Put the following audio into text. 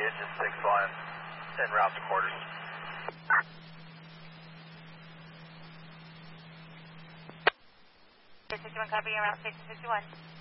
engine 6-1, en route to quarters. Six 61, copy, en route 6 61.